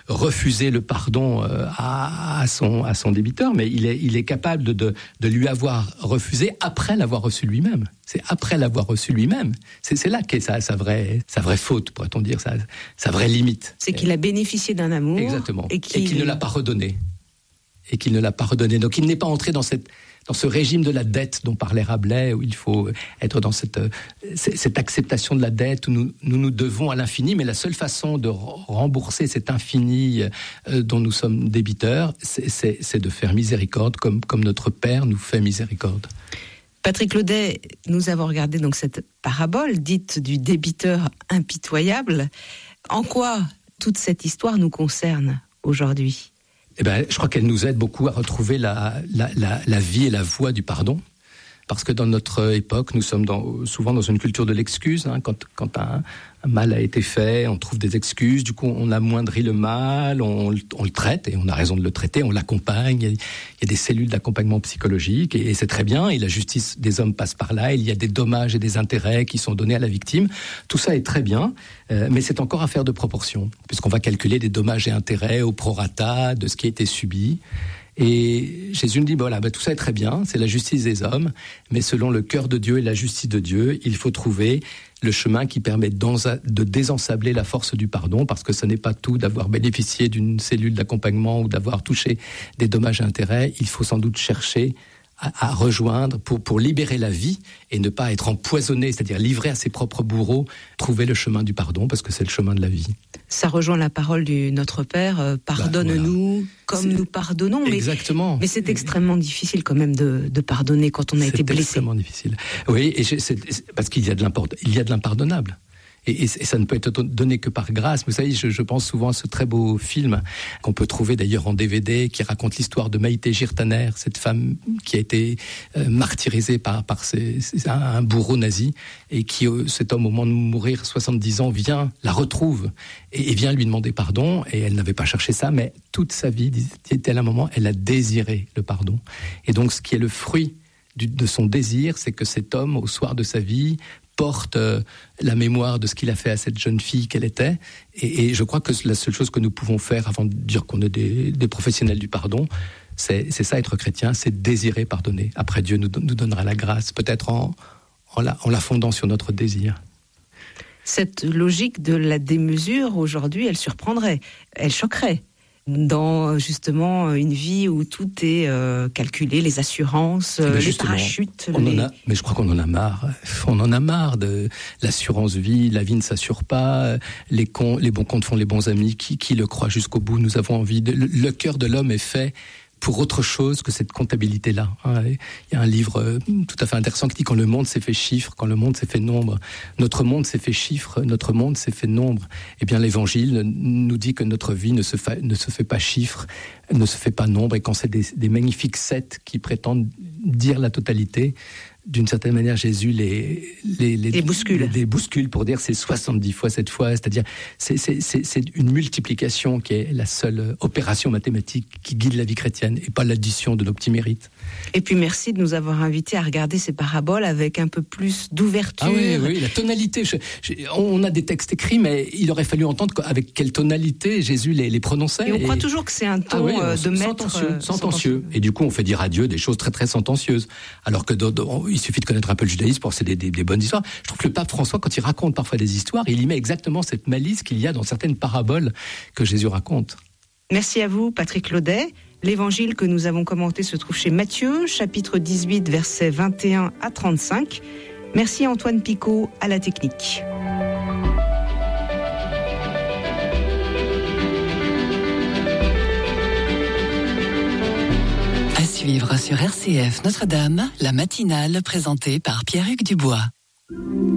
refuser le pardon à son débiteur, mais il est capable de lui avoir refusé après l'avoir reçu lui-même. C'est après l'avoir reçu lui-même. C'est là qu'est sa vraie faute, pourrait-on dire, sa vraie limite. C'est qu'il a bénéficié d'un amour. Exactement. Et qu'il ne l'a pas redonné. Donc il n'est pas entré dans ce régime de la dette dont parlait Rabelais, où il faut être dans cette acceptation de la dette, où nous devons à l'infini, mais la seule façon de rembourser cet infini dont nous sommes débiteurs, c'est de faire miséricorde, comme notre Père nous fait miséricorde. Patrick Laudet, nous avons regardé donc cette parabole dite du débiteur impitoyable. En quoi toute cette histoire nous concerne aujourd'hui ? Je crois qu'elle nous aide beaucoup à retrouver la vie et la voie du pardon. Parce que dans notre époque, nous sommes souvent dans une culture de l'excuse. Quand un mal a été fait, on trouve des excuses. Du coup, on amoindrit le mal, on le traite, et on a raison de le traiter, on l'accompagne. Il y a des cellules d'accompagnement psychologique, et c'est très bien. Et la justice des hommes passe par là. Il y a des dommages et des intérêts qui sont donnés à la victime. Tout ça est très bien, mais c'est encore affaire de proportion, puisqu'on va calculer des dommages et intérêts au prorata de ce qui a été subi. Et Jésus nous dit, tout ça est très bien, c'est la justice des hommes, mais selon le cœur de Dieu et la justice de Dieu, il faut trouver le chemin qui permet de désensabler la force du pardon, parce que ce n'est pas tout d'avoir bénéficié d'une cellule d'accompagnement ou d'avoir touché des dommages et intérêts. Il faut sans doute chercher à rejoindre pour libérer la vie et ne pas être empoisonné, c'est-à-dire livré à ses propres bourreaux, trouver le chemin du pardon, parce que c'est le chemin de la vie. Ça rejoint la parole du Notre Père, pardonne-nous comme nous pardonnons. Exactement. Mais c'est extrêmement difficile quand même de pardonner quand on a été blessé. C'est extrêmement difficile. Oui, parce qu'il y a de l'impardonnable. Et ça ne peut être donné que par grâce. Vous savez, je pense souvent à ce très beau film qu'on peut trouver d'ailleurs en DVD, qui raconte l'histoire de Maïté Jirtaner, cette femme qui a été martyrisée par un bourreau nazi, et qui, cet homme, au moment de mourir, 70 ans, la retrouve et vient lui demander pardon. Et elle n'avait pas cherché ça, mais toute sa vie, dit-elle à un moment, elle a désiré le pardon. Et donc, ce qui est le fruit de son désir, c'est que cet homme, au soir de sa vie, porte la mémoire de ce qu'il a fait à cette jeune fille qu'elle était. Et je crois que la seule chose que nous pouvons faire, avant de dire qu'on est des professionnels du pardon, c'est ça, être chrétien, c'est désirer pardonner. Après, Dieu nous donnera la grâce, peut-être en la fondant sur notre désir. Cette logique de la démesure, aujourd'hui, elle surprendrait, elle choquerait. Dans justement une vie où tout est calculé, les assurances, les parachutes. Mais je crois qu'on en a marre. On en a marre de l'assurance vie. La vie ne s'assure pas. Les bons comptes font les bons amis. Qui le croit jusqu'au bout? Nous avons envie. Le cœur de l'homme est fait pour autre chose que cette comptabilité-là. Il y a un livre tout à fait intéressant qui dit: quand le monde s'est fait chiffre, quand le monde s'est fait nombre. Notre monde s'est fait chiffre, notre monde s'est fait nombre. Eh bien, l'Évangile nous dit que notre vie ne se fait pas chiffre, ne se fait pas nombre, et quand c'est des magnifiques 7 qui prétendent dire la totalité, d'une certaine manière, Jésus les bouscule pour dire c'est 70 fois cette fois, c'est-à-dire c'est une multiplication qui est la seule opération mathématique qui guide la vie chrétienne, et pas l'addition de nos petits mérites. Et puis merci de nous avoir invités à regarder ces paraboles avec un peu plus d'ouverture. Ah oui, la tonalité. On a des textes écrits, mais il aurait fallu entendre avec quelle tonalité Jésus les prononçait. Et on croit toujours que c'est un ton de maître sentencieux. Et du coup, on fait dire à Dieu des choses très très sentencieuses. Alors que il suffit de connaître un peu le judaïsme pour c'est des bonnes histoires. Je trouve que le pape François, quand il raconte parfois des histoires, il y met exactement cette malice qu'il y a dans certaines paraboles que Jésus raconte. Merci à vous, Patrick Laudet. L'évangile que nous avons commenté se trouve chez Matthieu, chapitre 18, versets 21 à 35. Merci à Antoine Picot à la technique. À suivre sur RCF Notre-Dame, la matinale présentée par Pierre-Hugues Dubois.